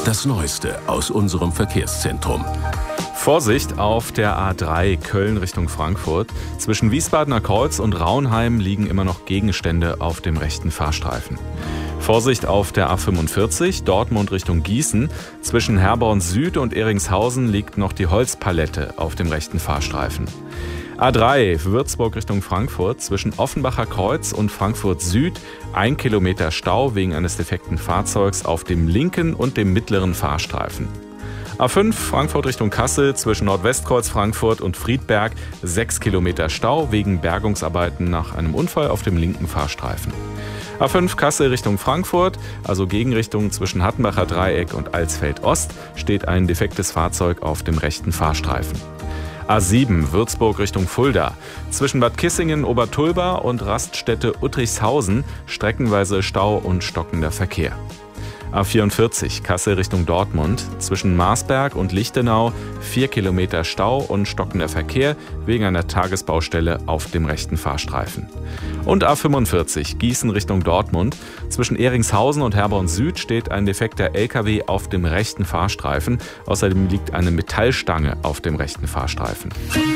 Das Neueste aus unserem Verkehrszentrum. Vorsicht auf der A3 Köln Richtung Frankfurt. Zwischen Wiesbadener Kreuz und Raunheim liegen immer noch Gegenstände auf dem rechten Fahrstreifen. Vorsicht auf der A45 Dortmund Richtung Gießen. Zwischen Herborn Süd und Eringshausen liegt noch die Holzpalette auf dem rechten Fahrstreifen. A3 Würzburg Richtung Frankfurt. Zwischen Offenbacher Kreuz und Frankfurt Süd 1 Kilometer Stau wegen eines defekten Fahrzeugs auf dem linken und dem mittleren Fahrstreifen. A5 Frankfurt Richtung Kassel zwischen Nordwestkreuz Frankfurt und Friedberg 6 Kilometer Stau wegen Bergungsarbeiten nach einem Unfall auf dem linken Fahrstreifen. A5 Kassel Richtung Frankfurt, also Gegenrichtung zwischen Hattenbacher Dreieck und Alsfeld Ost, steht ein defektes Fahrzeug auf dem rechten Fahrstreifen. A7 Würzburg Richtung Fulda. Zwischen Bad Kissingen, Obertulba und Raststätte Uttrichshausen streckenweise Stau und stockender Verkehr. A44 Kassel Richtung Dortmund. Zwischen Marsberg und Lichtenau 4 Kilometer Stau und stockender Verkehr wegen einer Tagesbaustelle auf dem rechten Fahrstreifen. Und A45 Gießen Richtung Dortmund. Zwischen Eringshausen und Herborn Süd steht ein defekter LKW auf dem rechten Fahrstreifen. Außerdem liegt eine Metallstange auf dem rechten Fahrstreifen.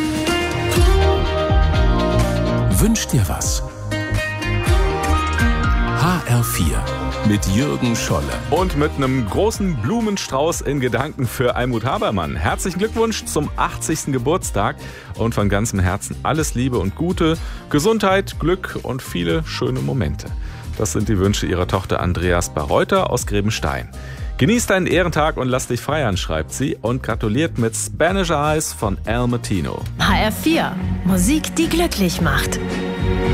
Wünsch dir was? HR4 mit Jürgen Scholle. Und mit einem großen Blumenstrauß in Gedanken für Almut Habermann. Herzlichen Glückwunsch zum 80. Geburtstag und von ganzem Herzen alles Liebe und Gute, Gesundheit, Glück und viele schöne Momente. Das sind die Wünsche ihrer Tochter Andreas Barreuter aus Grebenstein. Genieß deinen Ehrentag und lass dich feiern, schreibt sie und gratuliert mit Spanish Eyes von Al Martino. HR4, Musik, die glücklich macht.